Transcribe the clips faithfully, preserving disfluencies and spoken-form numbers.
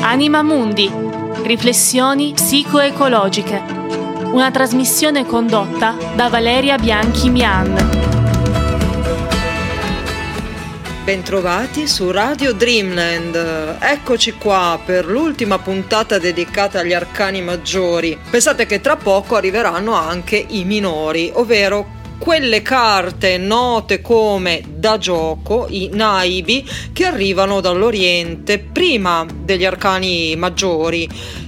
Anima Mundi, riflessioni psicoecologiche. Una trasmissione condotta da Valeria Bianchi Mian. Bentrovati su Radio Dreamland. Eccoci qua per l'ultima puntata dedicata agli arcani maggiori. Pensate che tra poco arriveranno anche i minori, ovvero quelle carte note come da gioco, i naibi, che arrivano dall'Oriente prima degli arcani maggiori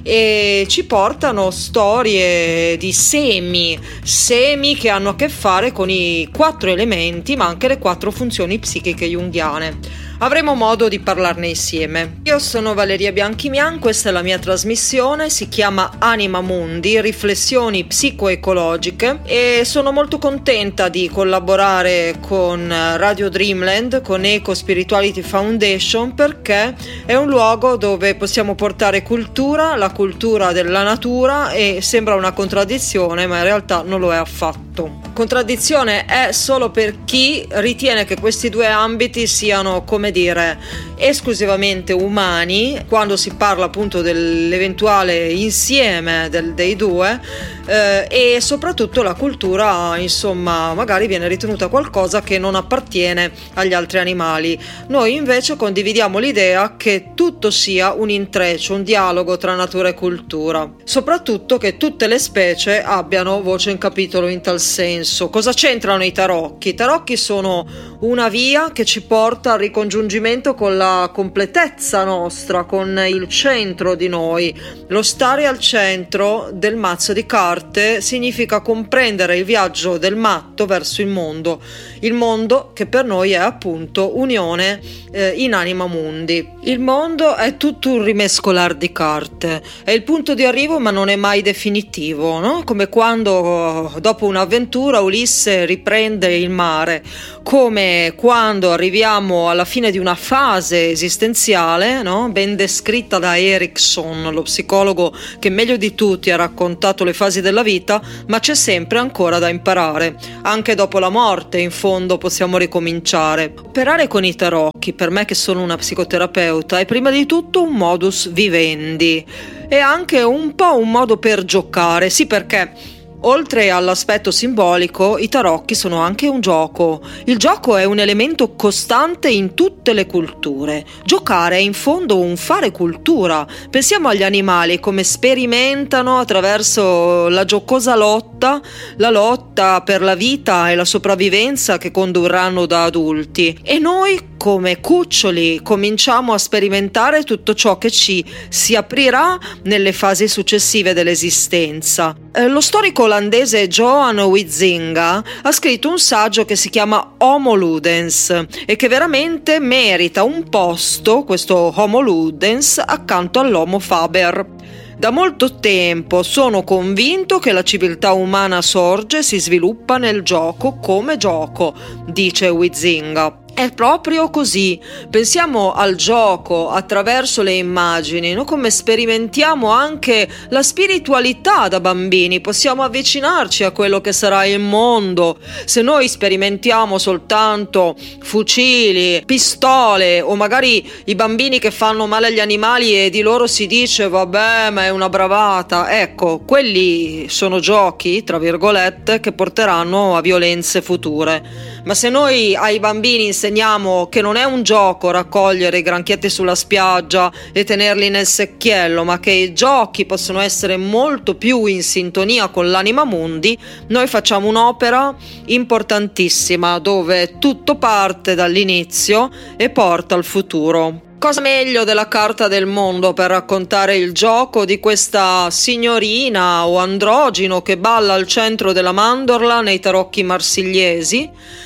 e ci portano storie di semi, semi che hanno a che fare con i quattro elementi, ma anche le quattro funzioni psichiche junghiane. Avremo modo di parlarne insieme. Io sono Valeria Bianchi Mian, questa è la mia trasmissione, si chiama Anima Mundi, riflessioni psicoecologiche, e sono molto contenta di collaborare con Radio Dreamland, con Eco Spirituality Foundation, perché è un luogo dove possiamo portare cultura, la cultura della natura, e sembra una contraddizione, ma in realtà non lo è affatto. Contraddizione è solo per chi ritiene che questi due ambiti siano, come dire, esclusivamente umani, quando si parla appunto dell'eventuale insieme del, dei due, eh, e soprattutto la cultura, insomma, magari viene ritenuta qualcosa che non appartiene agli altri animali. Noi invece condividiamo l'idea che tutto sia un intreccio, un dialogo tra natura e cultura, soprattutto che tutte le specie abbiano voce in capitolo in tal senso. Cosa c'entrano i tarocchi? I tarocchi sono una via che ci porta al ricongiungimento con la completezza nostra, con il centro di noi. Lo stare al centro del mazzo di carte significa comprendere il viaggio del matto verso il mondo, il mondo che per noi è appunto unione eh, in anima mundi. Il mondo è tutto un rimescolar di carte, è il punto di arrivo ma non è mai definitivo, no? Come quando dopo un'avventura Ulisse riprende il mare, come quando arriviamo alla fine di una fase esistenziale, no? Ben descritta da Erickson, lo psicologo che meglio di tutti ha raccontato le fasi della vita, ma c'è sempre ancora da imparare. Anche dopo la morte, in fondo, possiamo ricominciare. Operare con i tarocchi, per me che sono una psicoterapeuta, è prima di tutto un modus vivendi, è anche un po' un modo per giocare, sì, perché oltre all'aspetto simbolico, i tarocchi sono anche un gioco. Il gioco è un elemento costante in tutte le culture. Giocare è in fondo un fare cultura. Pensiamo agli animali come sperimentano attraverso la giocosa lotta, la lotta per la vita e la sopravvivenza che condurranno da adulti. E noi come cuccioli cominciamo a sperimentare tutto ciò che ci si aprirà nelle fasi successive dell'esistenza. Eh, lo storico olandese Johan Huizinga ha scritto un saggio che si chiama Homo Ludens e che veramente merita un posto, questo Homo Ludens, accanto all'Homo Faber. Da molto tempo sono convinto che la civiltà umana sorge e si sviluppa nel gioco come gioco, dice Huizinga. È proprio così. Pensiamo al gioco attraverso le immagini, no? Come sperimentiamo anche la spiritualità da bambini, possiamo avvicinarci a quello che sarà il mondo. Se noi sperimentiamo soltanto fucili, pistole o magari i bambini che fanno male agli animali e di loro si dice vabbè, ma è una bravata, ecco, quelli sono giochi, tra virgolette, che porteranno a violenze future. Ma se noi ai bambini insegniamo che non è un gioco raccogliere i granchietti sulla spiaggia e tenerli nel secchiello, ma che i giochi possono essere molto più in sintonia con l'anima mundi, noi facciamo un'opera importantissima dove tutto parte dall'inizio e porta al futuro. Cosa meglio della carta del mondo per raccontare il gioco di questa signorina o androgino che balla al centro della mandorla nei tarocchi marsigliesi?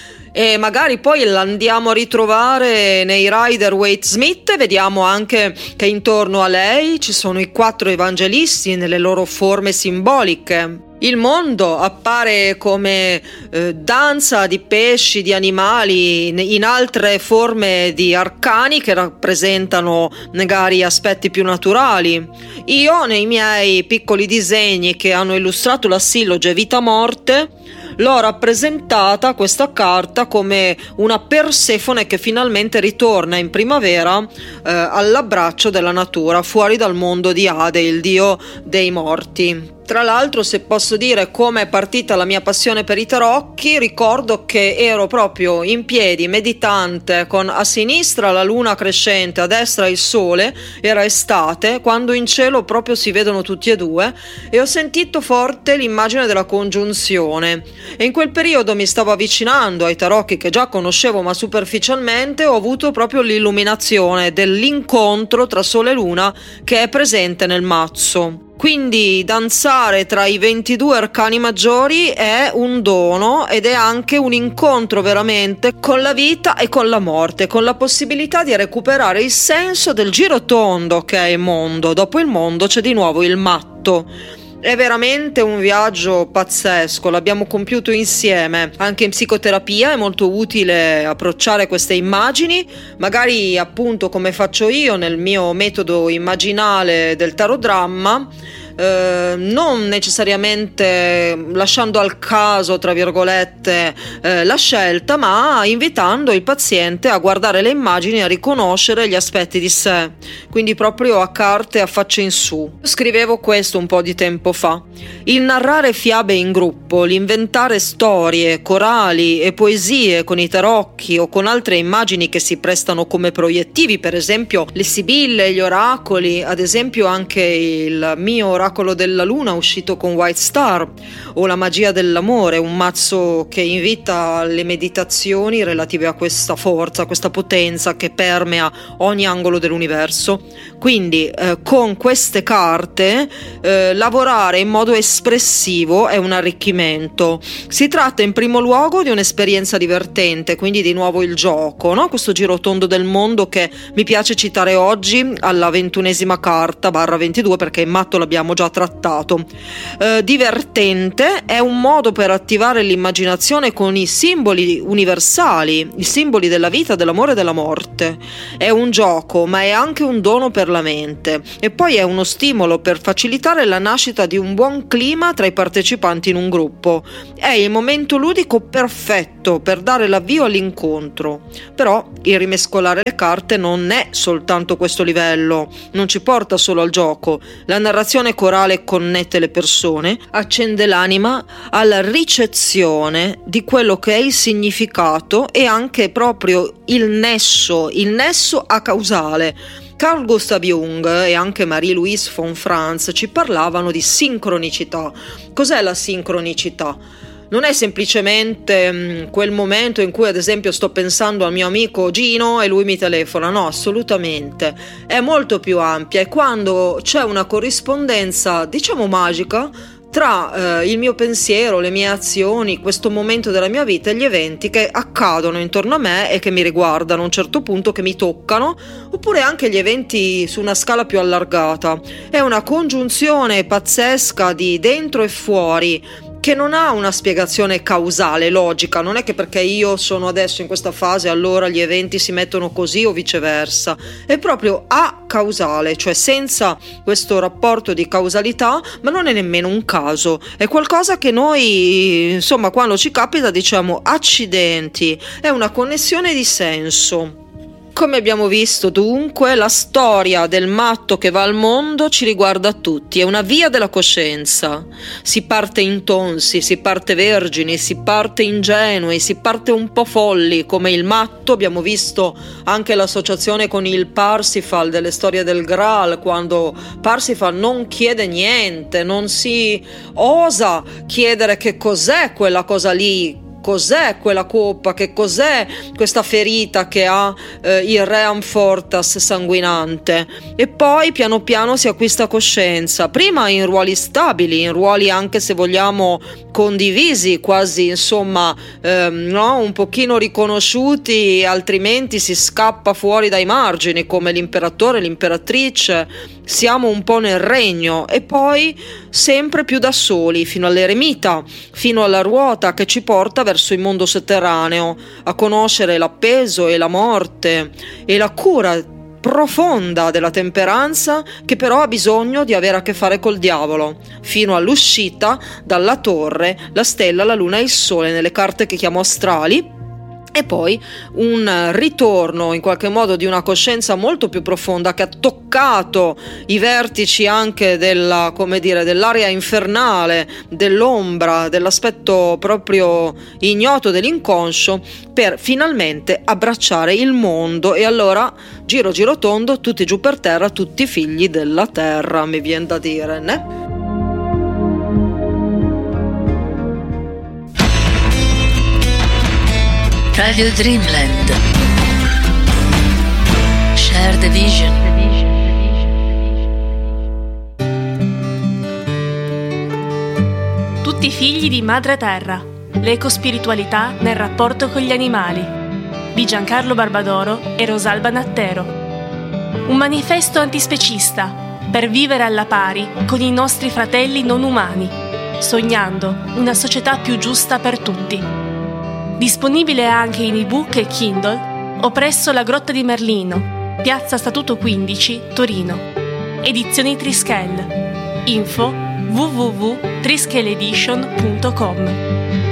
E magari poi l'andiamo a ritrovare nei Rider-Waite-Smith e vediamo anche che intorno a lei ci sono i quattro evangelisti nelle loro forme simboliche. Il mondo appare come eh, danza di pesci, di animali, in altre forme di arcani che rappresentano magari aspetti più naturali. Io nei miei piccoli disegni che hanno illustrato la silloge vita-morte l'ho rappresentata questa carta come una Persefone che finalmente ritorna in primavera eh, all'abbraccio della natura, fuori dal mondo di Ade, il dio dei morti. Tra l'altro, se posso dire come è partita la mia passione per i tarocchi, ricordo che ero proprio in piedi, meditante, con a sinistra la luna crescente, a destra il sole, era estate, quando in cielo proprio si vedono tutti e due, e ho sentito forte l'immagine della congiunzione. E in quel periodo mi stavo avvicinando ai tarocchi che già conoscevo ma superficialmente, ho avuto proprio l'illuminazione dell'incontro tra sole e luna che è presente nel mazzo. Quindi danzare tra i ventidue arcani maggiori è un dono ed è anche un incontro veramente con la vita e con la morte, con la possibilità di recuperare il senso del girotondo che è il mondo. Dopo il mondo c'è di nuovo il matto. È veramente un viaggio pazzesco, l'abbiamo compiuto insieme. Anche in psicoterapia è molto utile approcciare queste immagini, magari appunto come faccio io nel mio metodo immaginale del tarodramma, eh, non necessariamente lasciando al caso, tra virgolette, eh, la scelta, ma invitando il paziente a guardare le immagini e a riconoscere gli aspetti di sé, quindi proprio a carte a faccia in su. Scrivevo questo un po' di tempo fa. Il narrare fiabe in gruppo, l'inventare storie, corali e poesie con i tarocchi o con altre immagini che si prestano come proiettivi, per esempio le sibille, gli oracoli, ad esempio anche il mio oracolo della luna uscito con White Star, o la magia dell'amore, un mazzo che invita alle meditazioni relative a questa forza, questa potenza che permea ogni angolo dell'universo. Quindi eh, con queste carte eh, lavorare in modo espressivo è un arricchimento. Si tratta in primo luogo di un'esperienza divertente, quindi di nuovo il gioco, no? Questo girotondo del mondo che mi piace citare oggi alla ventunesima carta barra ventidue, perché in matto l'abbiamo già trattato. Eh, divertente è un modo per attivare l'immaginazione con i simboli universali, i simboli della vita, dell'amore e della morte. È un gioco, ma è anche un dono per la mente, e poi è uno stimolo per facilitare la nascita di un buon clima tra i partecipanti in un gruppo. È il momento ludico perfetto per dare l'avvio all'incontro. Però il rimescolare le carte non è soltanto questo livello, non ci porta solo al gioco. La narrazione corale connette le persone, accende l'anima alla ricezione di quello che è il significato e anche proprio il nesso, il nesso acausale. Carl Gustav Jung e anche Marie-Louise von Franz ci parlavano di sincronicità. Cos'è la sincronicità? Non è semplicemente mh, quel momento in cui ad esempio sto pensando al mio amico Gino e lui mi telefona, no, assolutamente. È molto più ampia, è quando c'è una corrispondenza, diciamo magica, tra eh, il mio pensiero, le mie azioni, questo momento della mia vita e gli eventi che accadono intorno a me e che mi riguardano a un certo punto, che mi toccano, oppure anche gli eventi su una scala più allargata. È una congiunzione pazzesca di dentro e fuori, che non ha una spiegazione causale, logica. Non è che perché io sono adesso in questa fase allora gli eventi si mettono così o viceversa. È proprio acausale, cioè senza questo rapporto di causalità, ma non è nemmeno un caso. È qualcosa che noi, insomma, quando ci capita diciamo accidenti, è una connessione di senso. Come abbiamo visto, dunque, la storia del matto che va al mondo ci riguarda tutti, è una via della coscienza. Si parte intonsi, si parte vergini, si parte ingenui, si parte un po' folli, come il matto. Abbiamo visto anche l'associazione con il Parsifal delle storie del Graal, quando Parsifal non chiede niente, non si osa chiedere che cos'è quella cosa lì, cos'è quella coppa, che cos'è questa ferita che ha eh, il re Amfortas sanguinante, e poi piano piano si acquista coscienza, prima in ruoli stabili, in ruoli anche se vogliamo condivisi, quasi insomma ehm, no? un pochino riconosciuti, altrimenti si scappa fuori dai margini come l'imperatore, l'imperatrice, siamo un po' nel regno, e poi sempre più da soli fino all'eremita, fino alla ruota che ci porta verso il mondo sotterraneo, a conoscere l'appeso e la morte e la cura profonda della temperanza che però ha bisogno di avere a che fare col diavolo, fino all'uscita dalla torre, la stella, la luna e il sole nelle carte che chiamo astrali, e poi un ritorno in qualche modo di una coscienza molto più profonda che ha toccato i vertici anche della, come dire, dell'area infernale, dell'ombra, dell'aspetto proprio ignoto dell'inconscio, per finalmente abbracciare il mondo. E allora giro giro tondo, tutti giù per terra, tutti figli della terra, mi viene da dire, né? Radio Dreamland. Share the vision. Tutti figli di Madre Terra. L'ecospiritualità nel rapporto con gli animali. Di Giancarlo Barbadoro e Rosalba Nattero. Un manifesto antispecista per vivere alla pari con i nostri fratelli non umani, sognando una società più giusta per tutti. Disponibile anche in ebook e Kindle o presso la Grotta di Merlino, Piazza Statuto quindici, Torino. Edizioni Trischel. Info w w w punto trischeledition punto com.